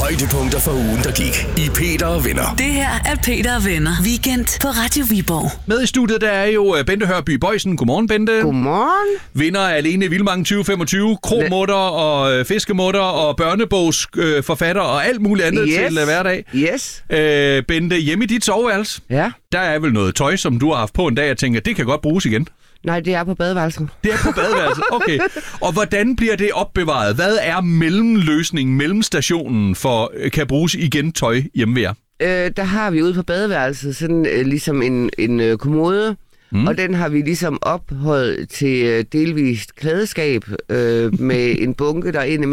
Højdepunkter for ugen, der gik i Peter og Venner. Det her er Peter og Venner. Weekend på Radio Viborg. Med i studiet, der er jo Bente Hørby Bøjsen. Godmorgen, Bente. Godmorgen. Vinder af Alene Vildmarken 2025, kromutter og fiskemutter og børnebogsforfatter og alt muligt andet til hverdag. Yes. Bente, hjemme i dit soveværelse, Ja. der er vel noget tøj, som du har haft på en dag, og tænker, det kan godt bruges igen. Nej, det er på badeværelset. Det er på badeværelset, okay. Og hvordan bliver det opbevaret? Hvad er mellemløsningen, mellemstationen for kan bruges igen tøj hjemme ved jer? Der har vi ude på badeværelset sådan ligesom en kommode, og den har vi ligesom ophøjet til delvist klædeskab med en bunke derinde